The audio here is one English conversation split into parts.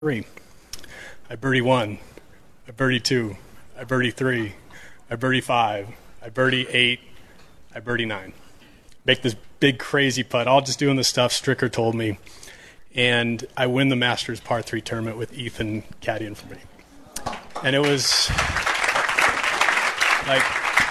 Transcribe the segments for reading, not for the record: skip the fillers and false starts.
Three. I birdie one. I birdie two. I birdie three. I birdie five. I birdie eight. I birdie nine. Make this big crazy putt, all just doing the stuff Stricker told me. And I win the Masters par 3 tournament with Ethan caddying for me. And it was like,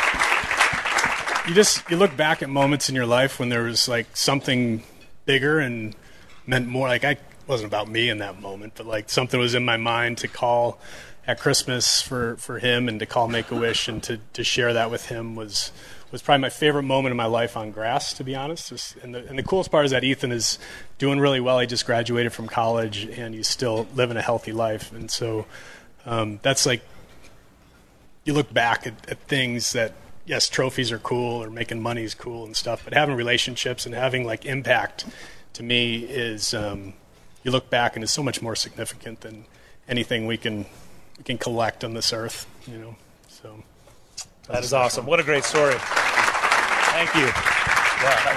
you look back at moments in your life when there was like something bigger and meant more. Like, it wasn't about me in that moment, but like something was in my mind to call at Christmas for him, and to call Make-A-Wish and to share that with him was probably my favorite moment in my life on grass, to be honest. And the coolest part is that Ethan is doing really well. He just graduated from college, and he's still living a healthy life. And so that's like, you look back at things that, yes, trophies are cool, or making money is cool and stuff, but having relationships and having like impact, to me, is you look back and it's so much more significant than anything we can collect on this earth, you know. So that is awesome. What a great story. Thank you. Yeah, that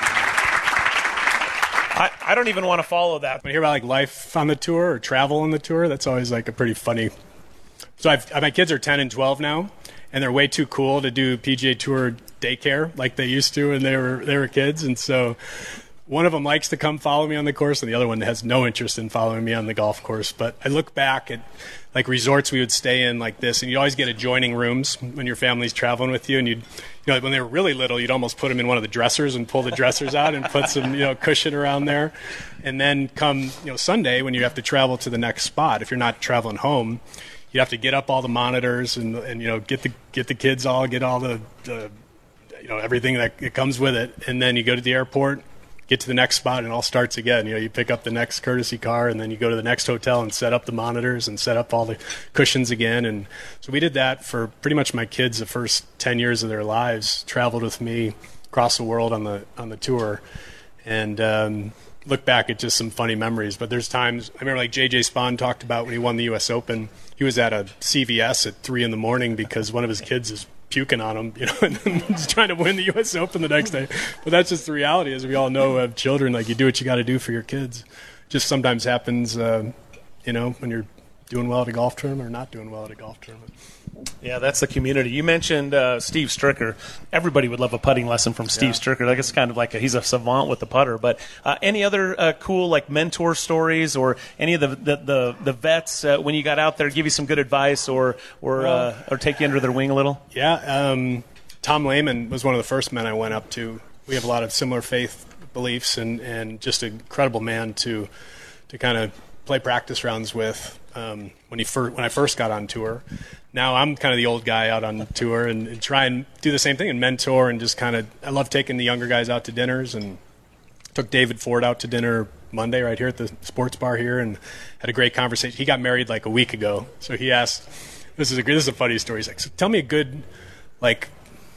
was awesome. I don't even want to follow that. When I hear about like life on the tour or travel on the tour, that's always like a pretty funny. So my kids are 10 and 12 now, and they're way too cool to do PGA Tour daycare like they used to when they were kids. And so one of them likes to come follow me on the course, and the other one has no interest in following me on the golf course. But I look back at like resorts we would stay in like this, and you always get adjoining rooms when your family's traveling with you. And you know, when they were really little, you'd almost put them in one of the dressers and pull the dressers out and put some, cushion around there. And then come, Sunday, when you have to travel to the next spot, if you're not traveling home, you have to get up all the monitors and get the kids get all the everything that comes with it. And then you go to the airport, get to the next spot, and it all starts again. You pick up the next courtesy car, and then you go to the next hotel and set up the monitors and set up all the cushions again. And so we did that for pretty much my kids the first 10 years of their lives, traveled with me across the world on the tour, and look back at just some funny memories. But there's times, I remember like J.J. Spahn talked about when he won the U.S. Open, he was at a CVS at 3 a.m. because one of his kids is puking on him, and he's trying to win the U.S. Open the next day. But that's just the reality, as we all know, who have children. Like, you do what you got to do for your kids. Just sometimes happens, when you're doing well at a golf tournament or not doing well at a golf tournament. Yeah, that's the community. You mentioned Steve Stricker. Everybody would love a putting lesson from Steve Stricker. Like, it's kind of like he's a savant with the putter. But any other cool like mentor stories, or any of the vets when you got out there give you some good advice, or take you under their wing a little? Yeah, Tom Lehman was one of the first men I went up to. We have a lot of similar faith beliefs, and just an incredible man to kind of play practice rounds with when I first got on tour. Now I'm kind of the old guy out on tour, and try and do the same thing and mentor, and just kind of, I love taking the younger guys out to dinners, and took David Ford out to dinner Monday right here at the sports bar here, and had a great conversation. He got married like a week ago, so he asked, this is a funny story. He's like, so tell me a good like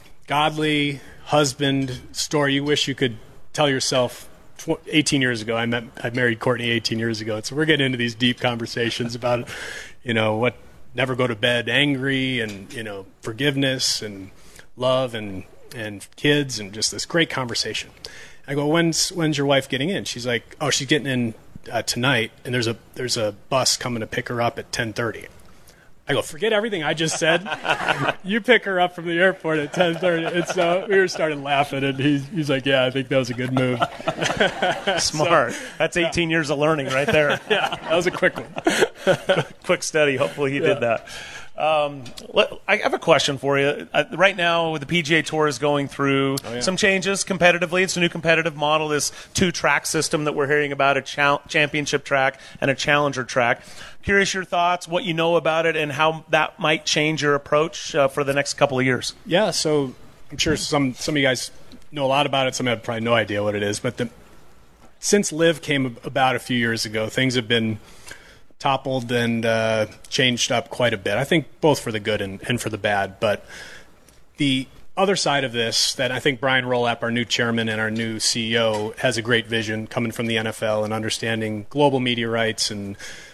godly husband story you wish you could tell yourself 18 years ago. I married Courtney 18 years ago. So we're getting into these deep conversations about, what never go to bed angry, and, forgiveness and love and kids, and just this great conversation. I go, when's your wife getting in? She's like, oh, she's getting in tonight, and there's a bus coming to pick her up at 10:30. I go, forget everything I just said. You pick her up from the airport at 10:30. And so we started laughing, and he's like, yeah, I think that was a good move. Smart. That's 18 years of learning right there. Yeah, that was a quick one. Quick study. Hopefully he did that. I have a question for you. Right now, the PGA Tour is going through some changes competitively. It's a new competitive model, this 2-track system that we're hearing about, a championship track and a challenger track. Curious your thoughts, what you know about it, and how that might change your approach for the next couple of years. Yeah, so I'm sure some of you guys know a lot about it. Some have probably no idea what it is. But since LIV came about a few years ago, things have been toppled and changed up quite a bit. I think both for the good and for the bad. But the other side of this, that I think Brian Rolapp, our new chairman and our new CEO, has a great vision coming from the NFL and understanding global media rights and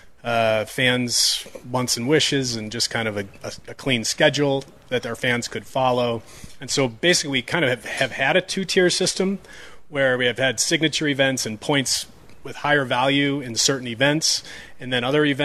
fans' wants and wishes, and just kind of a clean schedule that our fans could follow. And so basically we kind of have had a 2-tier system where we have had signature events and points with higher value in certain events, and then other events